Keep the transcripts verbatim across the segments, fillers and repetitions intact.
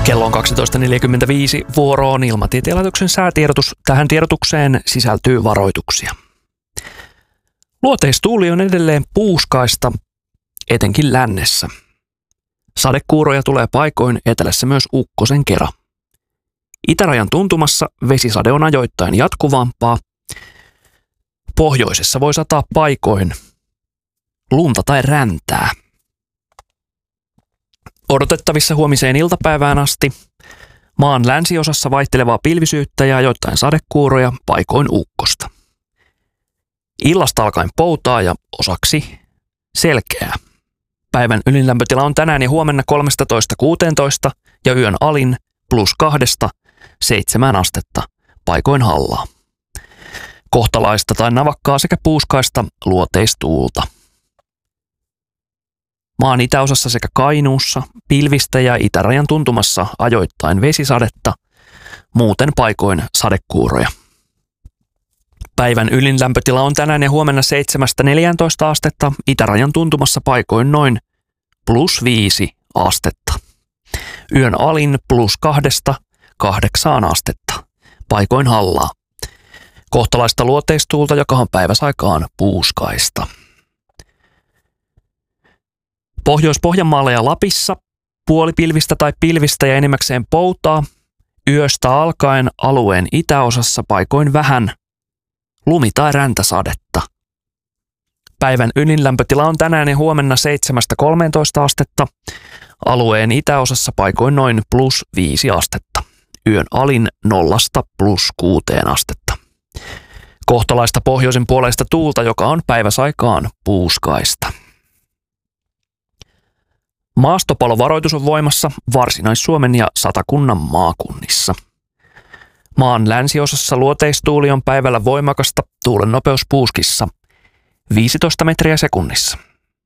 Kello on kaksitoista neljäkymmentäviisi, vuoro on Ilmatieteen laitoksen säätiedotus. Tähän tiedotukseen sisältyy varoituksia. Luoteistuuli on edelleen puuskaista, etenkin lännessä. Sadekuuroja tulee paikoin, etelässä myös ukkosen kera. Itärajan tuntumassa vesisade on ajoittain jatkuvampaa. Pohjoisessa voi sataa paikoin lunta tai räntää. Odotettavissa huomiseen iltapäivään asti maan länsiosassa vaihtelevaa pilvisyyttä ja ajoittain sadekuuroja, paikoin ukkosta. Illasta alkaen poutaa ja osaksi selkeää. Päivän ylinlämpötila on tänään ja huomenna kolmetoista kuusitoista ja yön alin plus kahdesta seitsemään astetta, paikoin hallaa. Kohtalaista tai navakkaa sekä puuskaista luoteistuulta. Maan itäosassa sekä Kainuussa, pilvistä ja itärajan tuntumassa ajoittain vesisadetta, muuten paikoin sadekuuroja. Päivän ylinlämpötila on tänään ja huomenna seitsemästä neljääntoista astetta, itärajan tuntumassa paikoin noin plus viisi astetta. Yön alin plus kahdesta kahdeksaan astetta, paikoin hallaa. Kohtalaista luoteistuulta, joka on päiväsaikaan puuskaista. Pohjois-Pohjanmaalla ja Lapissa puolipilvistä tai pilvistä ja enimmäkseen poutaa. Yöstä alkaen alueen itäosassa paikoin vähän lumi- tai räntäsadetta. Päivän ylinlämpötila on tänään ja huomenna seitsemästä kolmeentoista astetta. Alueen itäosassa paikoin noin plus viisi astetta. Yön alin nollasta plus kuuteen astetta. Kohtalaista pohjoisen puoleista tuulta, joka on päiväsaikaan puuskaista. Maastopalovaroitus on voimassa Varsinais-Suomen ja Satakunnan maakunnissa. Maan länsiosassa luoteistuuli on päivällä voimakasta, tuulen nopeus puuskissa viisitoista metriä sekunnissa.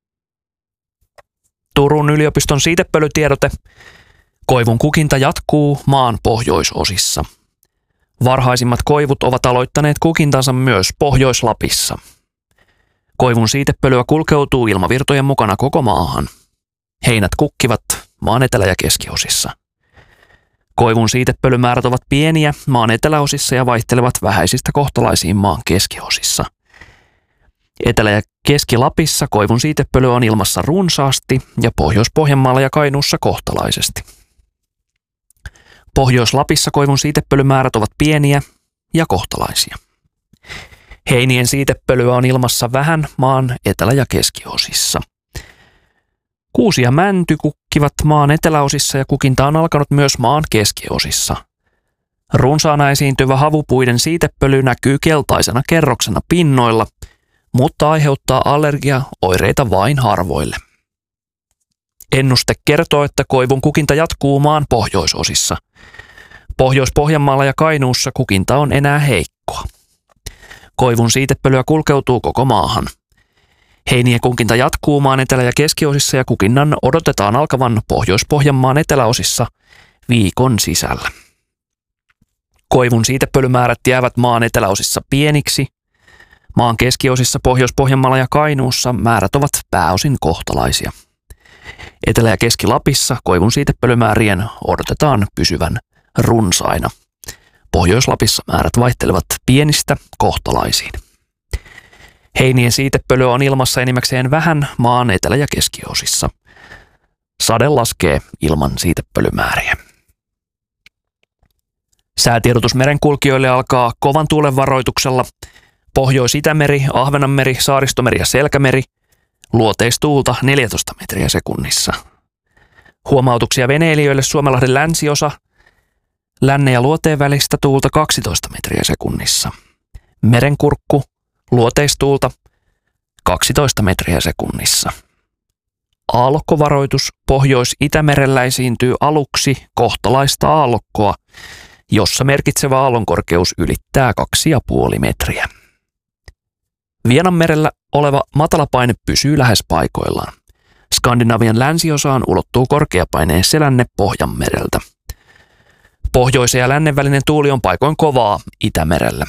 Turun yliopiston siitepölytiedote. Koivun kukinta jatkuu maan pohjoisosissa. Varhaisimmat koivut ovat aloittaneet kukintansa myös Pohjois-Lapissa. Koivun siitepölyä kulkeutuu ilmavirtojen mukana koko maahan. Heinät kukkivat maan etelä- ja keskiosissa. Koivun siitepölymäärät ovat pieniä maan eteläosissa ja vaihtelevat vähäisistä kohtalaisiin maan keskiosissa. Etelä- ja Keski-Lapissa koivun siitepöly on ilmassa runsaasti ja Pohjois-Pohjanmaalla ja Kainuussa kohtalaisesti. Pohjois-Lapissa koivun siitepölymäärät ovat pieniä ja kohtalaisia. Heinien siitepölyä on ilmassa vähän maan etelä- ja keskiosissa. Kuusi ja mänty kukkivat maan eteläosissa ja kukinta on alkanut myös maan keskiosissa. Runsaana esiintyvä havupuiden siitepöly näkyy keltaisena kerroksena pinnoilla, mutta aiheuttaa allergiaoireita vain harvoille. Ennuste kertoo, että koivun kukinta jatkuu maan pohjoisosissa. Pohjois-Pohjanmaalla ja Kainuussa kukinta on enää heikkoa. Koivun siitepölyä kulkeutuu koko maahan. Heinien kukinta jatkuu maan etelä- ja keskiosissa ja kukinnan odotetaan alkavan Pohjois-Pohjanmaan eteläosissa viikon sisällä. Koivun siitepölymäärät jäävät maan eteläosissa pieniksi. Maan keskiosissa Pohjois-Pohjanmaalla ja Kainuussa määrät ovat pääosin kohtalaisia. Etelä- ja Keski-Lapissa koivun siitepölymäärien odotetaan pysyvän runsaina. Pohjois-Lapissa määrät vaihtelevat pienistä kohtalaisiin. Heinien siitepölyä on ilmassa enimmäkseen vähän maan etelä- ja keskiosissa. Sade laskee ilman siitepölymääriä. Säätiedotus merenkulkijoille alkaa kovan tuulen varoituksella. Pohjois-Itämeri, Ahvenanmeri, Saaristomeri ja Selkämeri. Luoteistuulta neljätoista metriä sekunnissa. Huomautuksia veneilijöille Suomenlahden länsiosa. Lännen ja luoteen välistä tuulta kaksitoista metriä sekunnissa. Merenkurkku. Luoteistuulta kaksitoista metriä sekunnissa. Aallokkovaroitus Pohjois-Itämerellä esiintyy aluksi kohtalaista aallokkoa, jossa merkitsevä aallonkorkeus ylittää kaksi pilkku viisi metriä. Vienanmerellä oleva matalapaine pysyy lähes paikoillaan. Skandinavian länsiosaan ulottuu korkeapaineen selänne Pohjanmereltä. Pohjoisen ja lännen välinen tuuli on paikoin kovaa Itämerellä.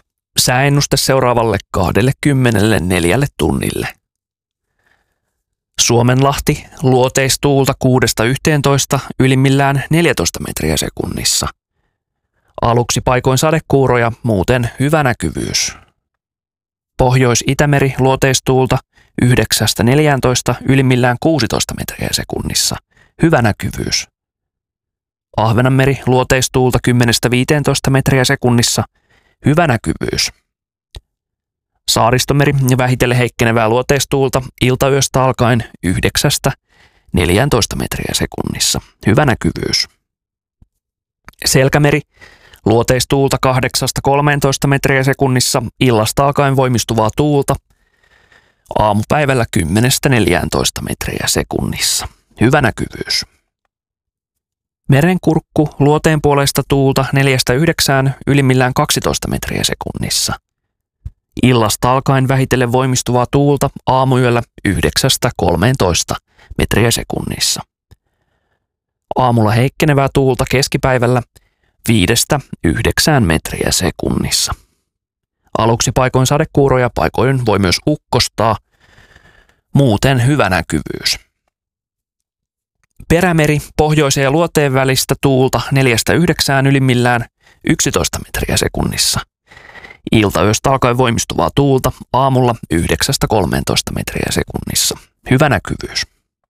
Sääennuste seuraavalle kaksikymmentäneljä tunnille. Suomenlahti luoteistuulta kuudesta yhteentoista ylimmillään neljätoista metriä sekunnissa. Aluksi paikoin sadekuuroja, muuten hyvä näkyvyys. Pohjois-Itämeri luoteistuulta yhdeksästä neljääntoista ylimmillään kuusitoista metriä sekunnissa. Hyvä näkyvyys. Ahvenanmeri luoteistuulta kymmenestä viiteentoista metriä sekunnissa. Hyvä näkyvyys. Saaristomeri ja vähitellen heikkenevää luoteistuulta iltayöstä alkaen yhdeksästä neljääntoista metriä sekunnissa. Hyvä näkyvyys. Selkämeri luoteistuulta kahdeksasta kolmeentoista metriä sekunnissa, illasta alkaen voimistuvaa tuulta. Aamupäivällä kymmenestä neljääntoista metriä sekunnissa. Hyvä näkyvyys. Merenkurkku luoteen puolesta tuulta neljästä yhdeksään ylimmillään kaksitoista metriä sekunnissa. Illasta alkaen vähitellen voimistuvaa tuulta aamuyöllä yhdeksästä kolmeentoista metriä sekunnissa. Aamulla heikkenevää tuulta keskipäivällä viidestä yhdeksään metriä sekunnissa. Aluksi paikoin sadekuuroja, paikoin voi myös ukkostaa. Muuten hyvä näkyvyys. Perämeri pohjoisen ja luoteen välistä tuulta neljästä yhdeksään ylimmillään yksitoista metriä sekunnissa. Iltayöstä alkaen voimistuvaa tuulta aamulla yhdeksästä kolmeentoista metriä sekunnissa. Hyvä näkyvyys.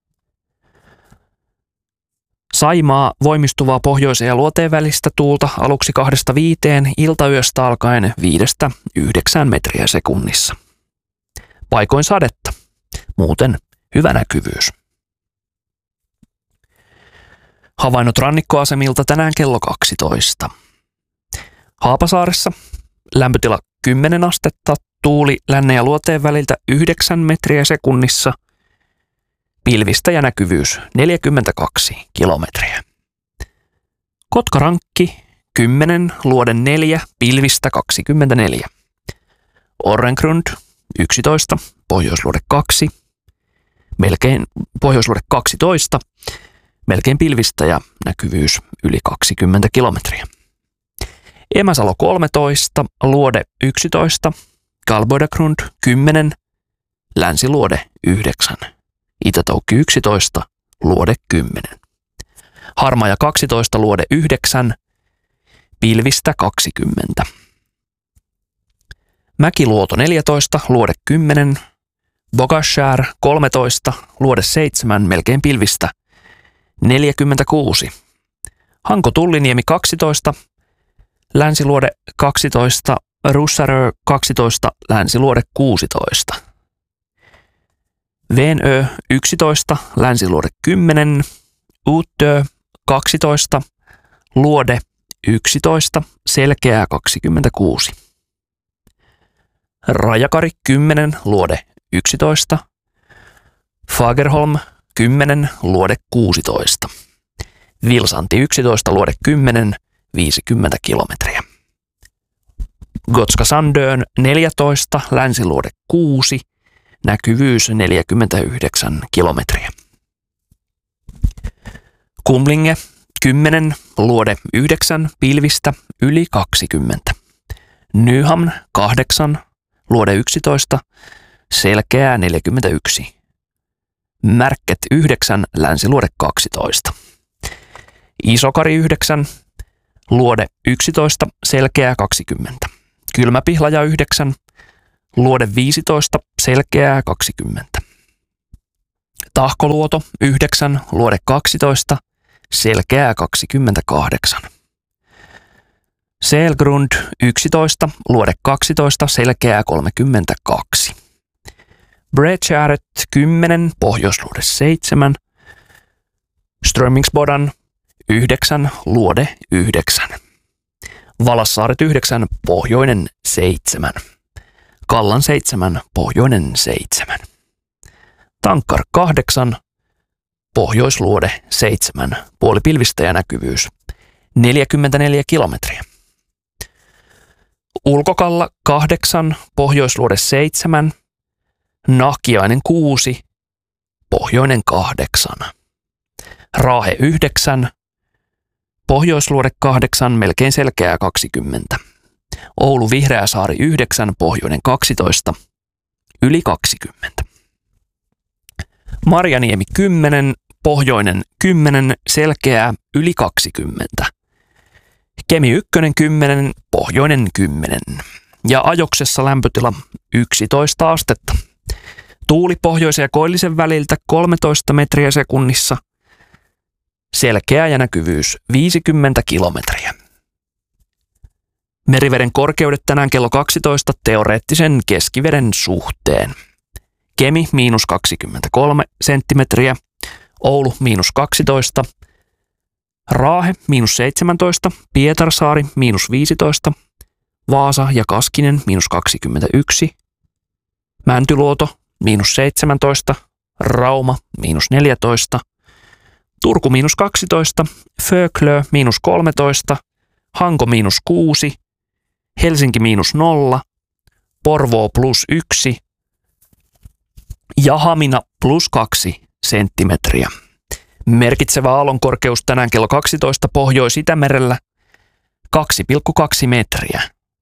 Saimaa voimistuvaa pohjoisen ja luoteen välistä tuulta aluksi kahdesta viiteen, iltayöstä alkaen viidestä yhdeksään metriä sekunnissa. Paikoin sadetta. Muuten hyvä näkyvyys. Havainnot rannikkoasemilta tänään kello kaksitoista. Haapasaaressa lämpötila kymmenen astetta, tuuli lännen ja luoteen väliltä yhdeksän metriä sekunnissa, pilvistä ja näkyvyys neljäkymmentäkaksi kilometriä. Kotkarankki kymmenen, luode neljä, pilvistä kaksikymmentäneljä. Orrengrund yksitoista, pohjoisluode kaksi, melkein pohjoisluode kaksitoista, melkein pilvistä ja näkyvyys yli kaksikymmentä kilometriä. Emäsalo kolmetoista, luode yksitoista, Galboidagrund kymmenen, länsiluode yhdeksän, Itätoukki yksitoista, luode kymmenen. Harmaja kaksitoista, luode yhdeksän, pilvistä kaksikymmentä. Mäkiluoto neljätoista, luode kymmenen, Bogashär kolmetoista, luode seitsemän, melkein pilvistä neljäkymmentäkuusi. Hanko Tulliniemi kaksitoista, länsiluode kaksitoista, Russarö kaksitoista, länsiluode kuusitoista. Venö yksitoista, länsiluode kymmenen, Uttö kaksitoista, luode yksitoista, selkeää kaksikymmentäkuusi. Rajakari kymmenen, luode yksitoista, Fagerholm kymmenen, luode kuusitoista. Vilsanti yksitoista, luode kymmenen, viisikymmentä kilometriä. Gotska Sandön neljätoista, länsiluode kuusi, näkyvyys neljäkymmentäyhdeksän kilometriä. Kumlinge kymmenen, luode yhdeksän, pilvistä yli kaksikymmentä. Nyhamn kahdeksan, luode yksitoista, selkeää neljäkymmentäyksi. Märket yhdeksän, länsiluode kaksitoista. Isokari yhdeksän, luode yksitoista, selkeää kaksikymmentä. Kylmäpihlaja yhdeksän, luode viisitoista, selkeää kaksikymmentä. Tahkoluoto yhdeksän, luode kaksitoista, selkeää kaksikymmentäkahdeksan. Selgrund yksitoista, luode kaksitoista, selkeää kolmekymmentäkaksi. Bredskäret kymmenen, pohjoisluode seitsemän. Strömingsbodan yhdeksän, luode yhdeksän. Valassaaret yhdeksän, pohjoinen seitsemän. Kallan seitsemän, pohjoinen seitsemän. Tankkar kahdeksan, pohjoisluode seitsemän, puolipilvistä ja näkyvyys neljäkymmentäneljä kilometriä. Ulkokalla kahdeksan, pohjoisluode seitsemän, Nahkiainen kuusi, pohjoinen kahdeksan. Raahe yhdeksän, pohjoisluode kahdeksan, melkein selkeää kaksikymmentä. Oulu Vihreäsaari yhdeksän, pohjoinen kaksitoista, yli kaksikymmentä. Marjaniemi kymmenen, Pohjoinen kymmenen, Selkeää yli kaksikymmentä. Kemi ykkönen kymmenen, Pohjoinen kymmenen. Ja Ajoksessa lämpötila yksitoista astetta. Tuuli pohjoisen ja koillisen väliltä kolmetoista metriä sekunnissa. Selkeä ja näkyvyys viisikymmentä kilometriä. Meriveden korkeudet tänään kello kaksitoista teoreettisen keskiveden suhteen. Kemi miinus kaksikymmentäkolme senttimetriä, Oulu miinus kaksitoista, Raahe miinus seitsemäntoista, Pietarsaari miinus viisitoista, Vaasa ja Kaskinen miinus kaksikymmentäyksi, Mäntyluoto miinus seitsemäntoista, Rauma miinus neljätoista, Turku miinus kaksitoista, Föklö miinus kolmetoista, Hanko miinus kuusi, Helsinki miinus nolla, Porvoo plus yksi ja Hamina plus kaksi senttimetriä. Merkitsevä aallonkorkeus tänään kello kaksitoista Pohjois-Itämerellä kaksi pilkku kaksi metriä.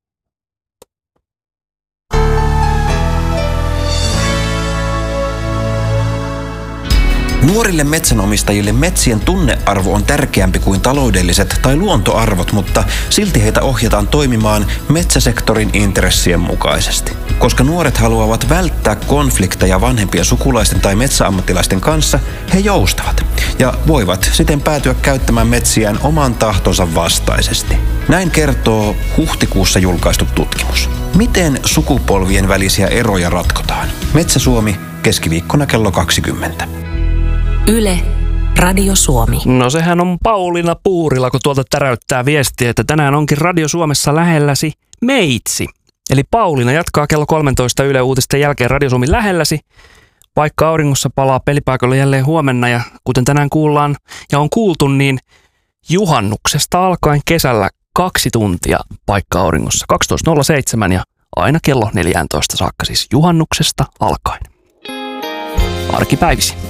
Nuorille metsänomistajille metsien tunnearvo on tärkeämpi kuin taloudelliset tai luontoarvot, mutta silti heitä ohjataan toimimaan metsäsektorin intressien mukaisesti. Koska nuoret haluavat välttää konflikteja vanhempien sukulaisten tai metsäammattilaisten kanssa, he joustavat ja voivat siten päätyä käyttämään metsiään oman tahtonsa vastaisesti. Näin kertoo huhtikuussa julkaistu tutkimus. Miten sukupolvien välisiä eroja ratkotaan? Metsä Suomi, keskiviikkona kello kaksikymmentä. Yle, Radio Suomi. No sehän on Pauliina Puurila, kun tuolta täräyttää viestiä, että tänään onkin Radio Suomessa lähelläsi meitsi. Eli Pauliina jatkaa kello kolmetoista Yle Uutisten jälkeen Radio Suomi lähelläsi, vaikka auringossa palaa pelipaikalle jälleen huomenna. Ja kuten tänään kuullaan ja on kuultu, niin juhannuksesta alkaen kesällä kaksi tuntia paikka auringossa. kaksitoista nolla seitsemän ja aina kello neljätoista saakka, siis juhannuksesta alkaen. Arkipäivisi.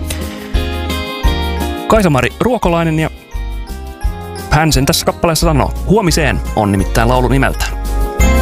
Kaisa-Mari Ruokolainen ja hän sen tässä kappaleessa sanoo. Huomiseen on nimittäin laulu nimeltään.